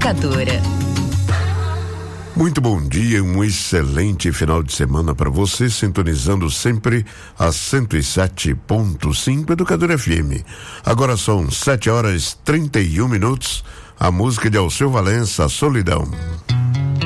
Educadora. Muito bom dia, um excelente final de semana para você, sintonizando sempre a 107.5 Educadora FM. Agora são 7h31. A música de Alceu Valença, Solidão.